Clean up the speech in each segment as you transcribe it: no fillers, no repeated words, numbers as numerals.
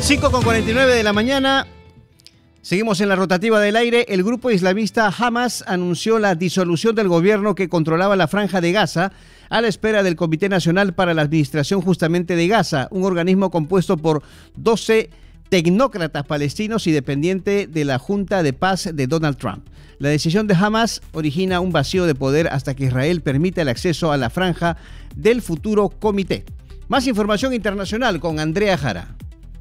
5:49 de la mañana. Seguimos en la rotativa del aire. El grupo islamista Hamas anunció la disolución del gobierno que controlaba la Franja de Gaza a la espera del Comité Nacional para la Administración justamente de Gaza, un organismo compuesto por 12 tecnócratas palestinos y dependiente de la Junta de Paz de Donald Trump. La decisión de Hamas origina un vacío de poder hasta que Israel permita el acceso a la franja del futuro comité. Más información internacional con Andrea Jara.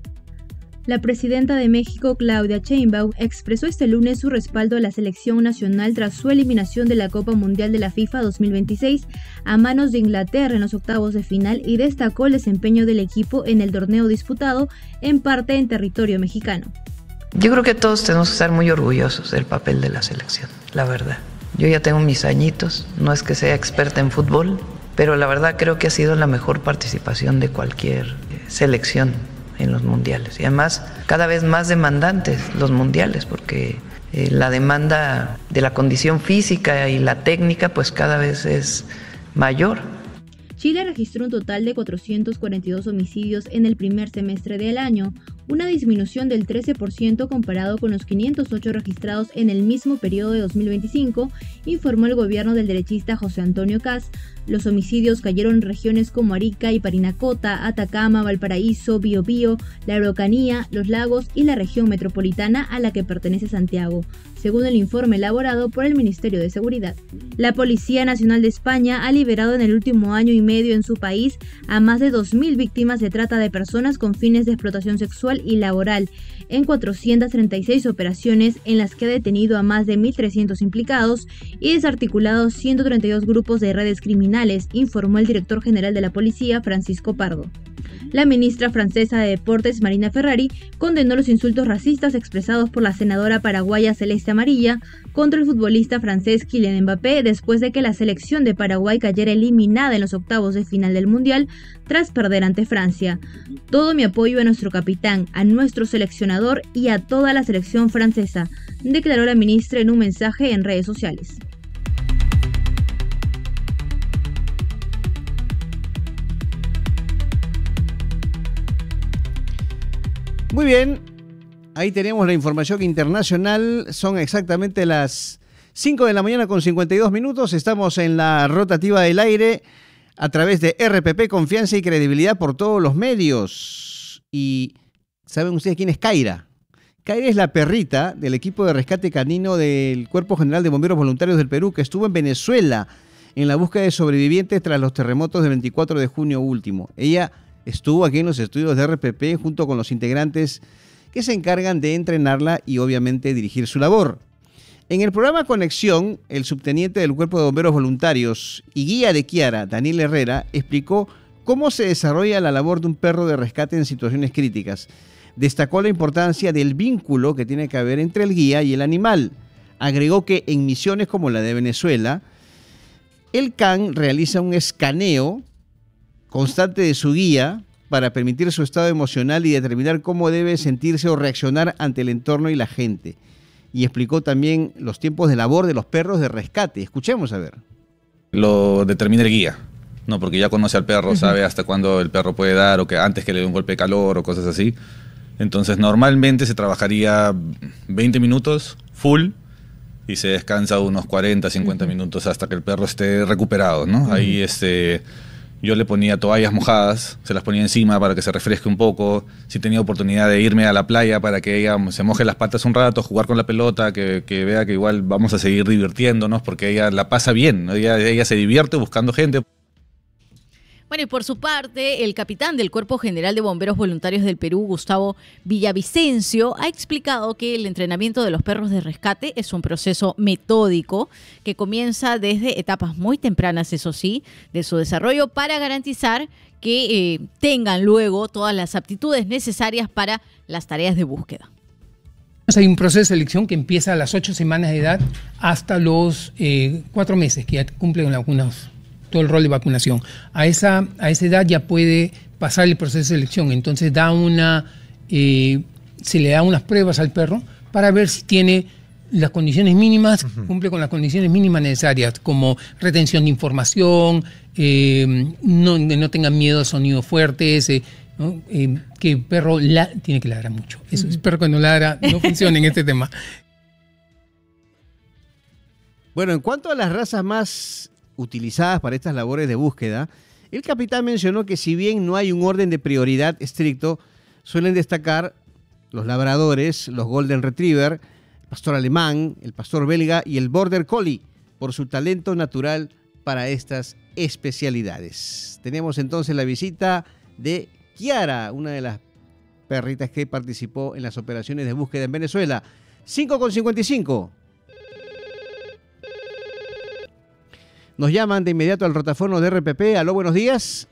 La presidenta de México, Claudia Sheinbaum, expresó este lunes su respaldo a la selección nacional tras su eliminación de la Copa Mundial de la FIFA 2026 a manos de Inglaterra en los octavos de final y destacó el desempeño del equipo en el torneo disputado en parte en territorio mexicano. Yo creo que todos tenemos que estar muy orgullosos del papel de la selección, la verdad. Yo ya tengo mis añitos, no es que sea experta en fútbol, pero la verdad creo que ha sido la mejor participación de cualquier selección en los mundiales. Y además, cada vez más demandantes los mundiales, porque la demanda de la condición física y la técnica, pues cada vez es mayor. Chile registró un total de 442 homicidios en el primer semestre del año, una disminución del 13% comparado con los 508 registrados en el mismo periodo de 2025, informó el gobierno del derechista José Antonio Kast. Los homicidios cayeron en regiones como Arica y Parinacota, Atacama, Valparaíso, Biobío, la Araucanía, Los Lagos y la región metropolitana a la que pertenece Santiago, según el informe elaborado por el Ministerio de Seguridad. La Policía Nacional de España ha liberado en el último año y medio en su país a más de 2.000 víctimas de trata de personas con fines de explotación sexual y laboral, en 436 operaciones en las que ha detenido a más de 1.300 implicados y desarticulado 132 grupos de redes criminales, informó el director general de la policía, Francisco Pardo. La ministra francesa de Deportes, Marina Ferrari, condenó los insultos racistas expresados por la senadora paraguaya Celeste Amarilla contra el futbolista francés Kylian Mbappé después de que la selección de Paraguay cayera eliminada en los octavos de final del Mundial tras perder ante Francia. Todo mi apoyo a nuestro capitán, a nuestro seleccionador y a toda la selección francesa, declaró la ministra en un mensaje en redes sociales. Muy bien, ahí tenemos la información internacional. Son exactamente las 5 de la mañana con 52 minutos. Estamos en la rotativa del aire a través de RPP, confianza y credibilidad por todos los medios. Y ¿saben ustedes quién es Kaira? Kaira es la perrita del equipo de rescate canino del Cuerpo General de Bomberos Voluntarios del Perú, que estuvo en Venezuela en la búsqueda de sobrevivientes tras los terremotos del 24 de junio último. Ella estuvo aquí en los estudios de RPP junto con los integrantes que se encargan de entrenarla y obviamente dirigir su labor. En el programa Conexión, el subteniente del Cuerpo de Bomberos Voluntarios y guía de Kiara, Daniel Herrera, explicó cómo se desarrolla la labor de un perro de rescate en situaciones críticas. Destacó la importancia del vínculo que tiene que haber entre el guía y el animal. Agregó que en misiones como la de Venezuela, el can realiza un escaneo constante de su guía para permitir su estado emocional y determinar cómo debe sentirse o reaccionar ante el entorno y la gente. Y explicó también los tiempos de labor de los perros de rescate. Escuchemos a ver. Lo determina el guía, ¿no? Porque ya conoce al perro, sabe hasta cuándo el perro puede dar o que antes que le dé un golpe de calor o cosas así. Entonces normalmente se trabajaría 20 minutos full y se descansa unos 40, 50 minutos hasta que el perro esté recuperado, ¿no? Ahí yo le ponía toallas mojadas, se las ponía encima para que se refresque un poco. Si tenía oportunidad de irme a la playa para que ella se moje las patas un rato, jugar con la pelota, que vea que igual vamos a seguir divirtiéndonos porque ella la pasa bien, ¿no? Ella se divierte buscando gente. Bueno, y por su parte, el capitán del Cuerpo General de Bomberos Voluntarios del Perú, Gustavo Villavicencio, ha explicado que el entrenamiento de los perros de rescate es un proceso metódico que comienza desde etapas muy tempranas, eso sí, de su desarrollo para garantizar que tengan luego todas las aptitudes necesarias para las tareas de búsqueda. Hay un proceso de selección que empieza a las 8 semanas de edad hasta los 4 meses, que ya cumplen algunos todo el rol de vacunación. A esa edad ya puede pasar el proceso de selección. Entonces se le da unas pruebas al perro para ver si tiene las condiciones mínimas, cumple con las condiciones mínimas necesarias, como retención de información, no tengan miedo a sonidos fuertes, ¿no? Que el perro tiene que ladrar mucho. Eso, el perro que no ladra no funciona en este tema. Bueno, en cuanto a las razas más utilizadas para estas labores de búsqueda, el capitán mencionó que si bien no hay un orden de prioridad estricto, suelen destacar los labradores, los golden retriever, el pastor alemán, el pastor belga y el border collie, por su talento natural para estas especialidades. Tenemos entonces la visita de Kiara, una de las perritas que participó en las operaciones de búsqueda en Venezuela. 5:55. Nos llaman de inmediato al rotafono de RPP. Aló, buenos días.